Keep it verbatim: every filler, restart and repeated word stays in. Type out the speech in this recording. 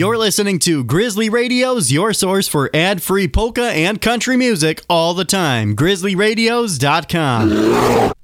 You're listening to Grizzly Radio's, your source for ad-free polka and country music all the time. grizzly radios dot com.